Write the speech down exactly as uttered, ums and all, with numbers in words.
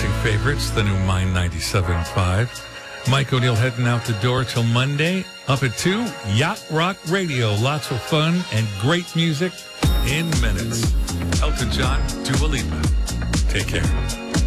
Dancing Favorites, the new Mind ninety-seven point five. Mike O'Neill heading out the door till Monday. Up at two, Yacht Rock Radio. Lots of fun and great music in minutes. Elton John, Dua Lipa. Take care.